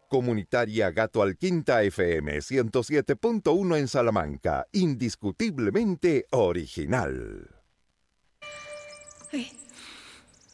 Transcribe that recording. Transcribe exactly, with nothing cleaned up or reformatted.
Comunitaria Gato Alquinta F M ciento siete punto uno en Salamanca. Indiscutiblemente original. Eh.